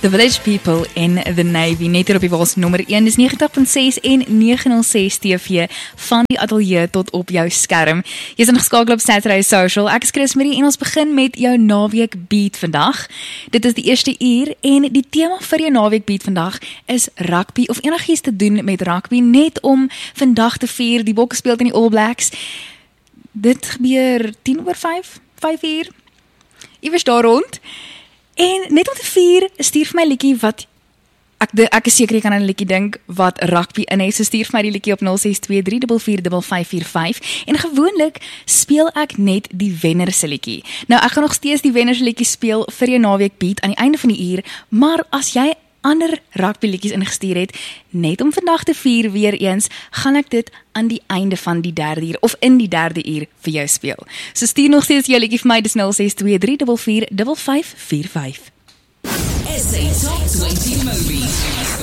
The Village People in the Navy, net hier op die waas nommer 1, dis 90.6 en 906 TV van die ateljee tot op jou skerm. Jy is ingeskakel op Saturday Social. Ek is Chris Marie en ons begin met jou naweek beat vandag. Dit is die eerste uur en die tema vir jou naweek beat vandag is rugby of enigiets te doen met rugby, net om vandag te vier. Die Bokke speel teen die All Blacks. Dit gebeur 5 uur, iewers daar rond. En net om te vier, stuur vir my liedjie wat, ek is seker jy kan aan 'n liedjie dink wat rugby in het, so stuur vir my die liedjie op 0623445545 en gewoonlik speel ek net die wenner se liedjie. Nou ek gaan nog steeds die wenner se liedjie speel vir jou naweek beat aan die einde van die uur, maar as jy ander rugby liedjies ingestuur het, net om vandag te vier weer eens, gaan ek dit aan die einde van die derde uur, of in die derde uur vir jou speel. So stuur nog steeds jou liedjie vir my, dis 0623445545. SA Top 20 Movies.